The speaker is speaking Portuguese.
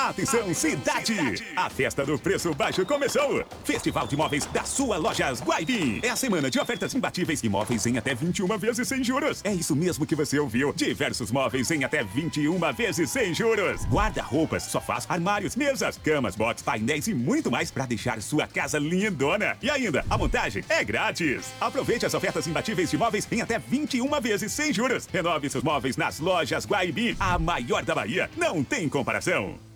Atenção, cidade! A festa do preço baixo começou! Festival de Móveis da sua Lojas Guaibim. É a semana de ofertas imbatíveis e móveis em até 21 vezes sem juros. É isso mesmo que você ouviu. Diversos móveis em até 21 vezes sem juros. Guarda-roupas, sofás, armários, mesas, camas, box, painéis e muito mais para deixar sua casa lindona. E ainda, a montagem é grátis. Aproveite as ofertas imbatíveis de móveis em até 21 vezes sem juros. Renove seus móveis nas Lojas Guaibim, a maior da Bahia. Não tem comparação.